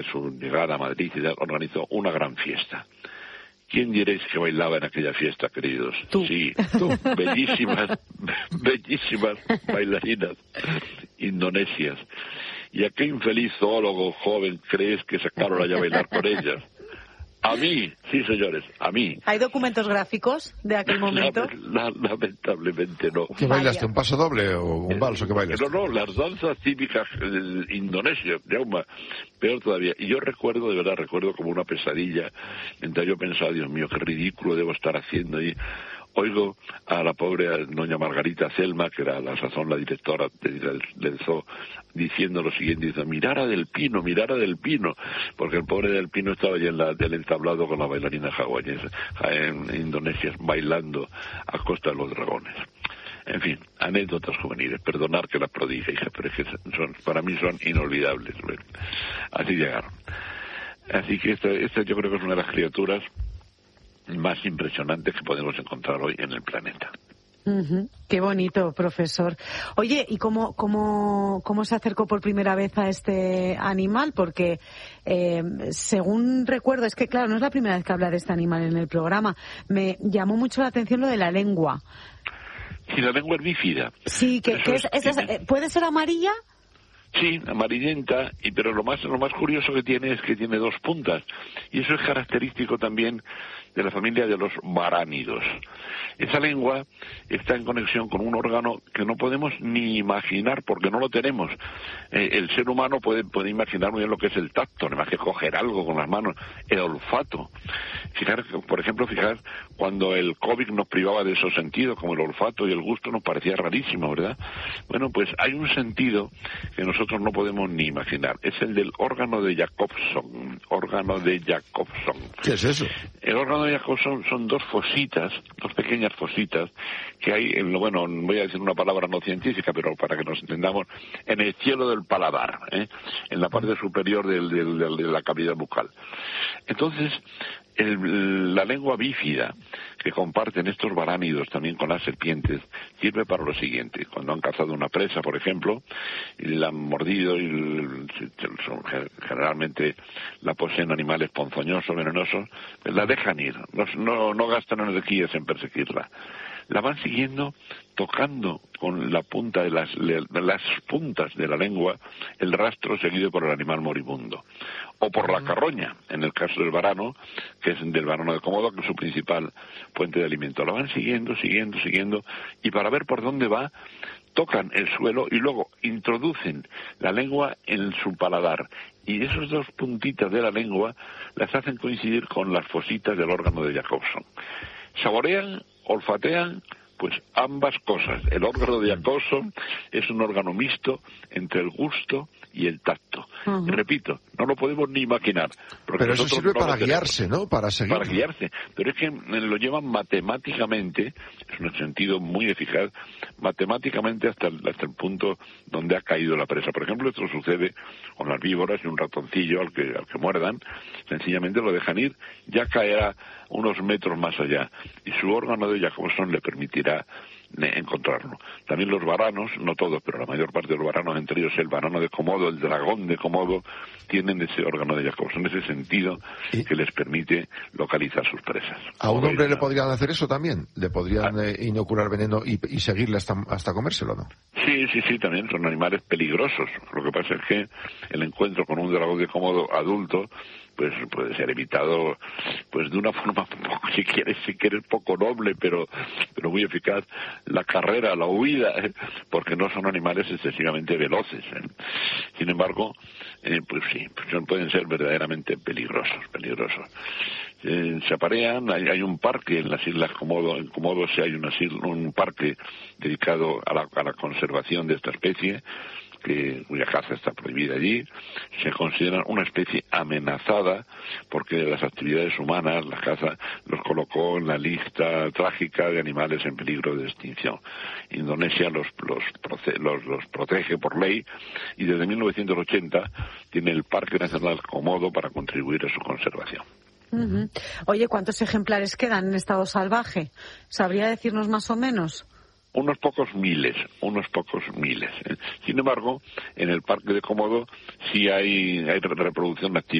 su llegada a Madrid y organizó una gran fiesta. ¿Quién diréis que bailaba en aquella fiesta, queridos? Tú. Sí, tú. Bellísimas bailarinas indonesias. ¿Y a qué infeliz zoólogo joven crees que sacaron allá a bailar con ellas? A mí, sí señores, a mí. ¿Hay documentos gráficos de aquel momento? Lamentablemente no. ¿Qué bailaste? ¿Un paso doble o un vals o qué bailaste? No, las danzas típicas indonesias, peor todavía. Y yo recuerdo, de verdad, como una pesadilla, mientras yo pensaba, Dios mío, qué ridículo debo estar haciendo ahí. Oigo a la pobre doña Margarita Selma, que era a la sazón la directora del zoo, diciendo lo siguiente, dice, mirara del Pino, porque el pobre del Pino estaba allí del entablado con la bailarina hawaiana en Indonesia, bailando a costa de los dragones. En fin, anécdotas juveniles, perdonar que las prodigue, hija, pero es que para mí son inolvidables. Bueno, así llegaron. Así que esta yo creo que es una de las criaturas más impresionantes que podemos encontrar hoy en el planeta. Uh-huh. Qué bonito, profesor. Oye, ¿y cómo se acercó por primera vez a este animal? Porque, según recuerdo, es que claro, no es la primera vez que habla de este animal en el programa. Me llamó mucho la atención lo de la lengua. Sí, la lengua es bífida. Sí, ¿puede ser amarilla? Sí, amarillenta, pero lo más curioso que tiene es que tiene dos puntas. Y eso es característico también de la familia de los varánidos. Esa lengua está en conexión con un órgano que no podemos ni imaginar porque no lo tenemos. El ser humano puede imaginar muy bien lo que es el tacto, nada más que coger algo con las manos, el olfato. Por ejemplo, cuando el COVID nos privaba de esos sentidos, como el olfato y el gusto, nos parecía rarísimo, ¿verdad? Bueno, pues hay un sentido que nosotros no podemos ni imaginar. Es el del órgano de Jacobson. ¿Qué es eso? El órgano de Jacobson son dos pequeñas fositas que hay, voy a decir una palabra no científica, pero para que nos entendamos, en el cielo del paladar, en la parte superior de la cavidad bucal. Entonces, la lengua bífida que comparten estos varánidos también con las serpientes sirve para lo siguiente. Cuando han cazado una presa, por ejemplo, y la han mordido y generalmente la poseen animales ponzoñosos, venenosos, pues la dejan ir, no gastan energías en perseguirla. La van siguiendo tocando con la punta de las puntas de la lengua el rastro seguido por el animal moribundo. O por la carroña, en el caso del varano, que es del varano de Komodo, que es su principal fuente de alimento. La van siguiendo, y para ver por dónde va, tocan el suelo y luego introducen la lengua en su paladar. Y esas dos puntitas de la lengua las hacen coincidir con las fositas del órgano de Jacobson. Saborean, olfatean, pues ambas cosas. El órgano de Jacobson es un órgano mixto entre el gusto y el tacto. Uh-huh. Y repito, no lo podemos ni imaginar. Pero eso sirve para guiarse, ¿no? Para seguir. Para guiarse. Pero es que lo llevan matemáticamente, es un sentido muy eficaz, matemáticamente hasta el punto donde ha caído la presa. Por ejemplo, esto sucede con las víboras y un ratoncillo al que muerdan, sencillamente lo dejan ir, ya caerá unos metros más allá. Y su órgano de Jacobson le permitirá encontrarlo. También los varanos, no todos, pero la mayor parte de los varanos, entre ellos el varano de Komodo, el dragón de Komodo, tienen ese órgano de Jacobson, ese sentido que les permite localizar sus presas. ¿A un hombre le podrían hacer eso también? ¿Le podrían inocular veneno y seguirle hasta comérselo, no? Sí, también son animales peligrosos. Lo que pasa es que el encuentro con un dragón de Komodo adulto pues puede ser evitado pues de una forma si quieres poco noble pero muy eficaz, la carrera, la huida, porque no son animales excesivamente veloces. Sin embargo, pues sí, pueden ser verdaderamente peligrosos. Se aparean, hay un parque en las Islas Komodo, en Komodo sí hay un parque dedicado a la conservación de esta especie, cuya caza está prohibida allí. Se considera una especie amenazada porque las actividades humanas, la caza, los colocó en la lista trágica de animales en peligro de extinción. Indonesia los protege por ley y desde 1980 tiene el Parque Nacional Komodo para contribuir a su conservación. Uh-huh. Oye, ¿cuántos ejemplares quedan en estado salvaje? ¿Sabría decirnos más o menos? unos pocos miles. Sin embargo, en el Parque de Komodo sí hay reproducción activa.